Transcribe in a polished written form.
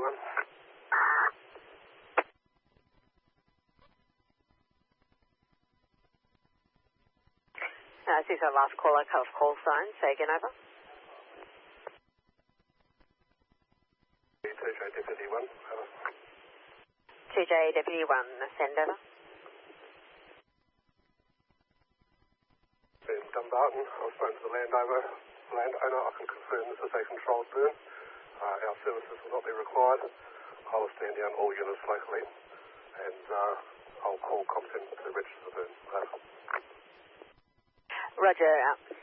one. This is our last caller, cut off call sign. Say again, over. 2J Deputy 1, over. 2J Deputy 1, send over. In Dumbarton, I've spoken to the landowner. I can confirm this is a controlled burn. Our services will not be required. I will stand down all units locally and I'll call Compton to register the burn. Roger.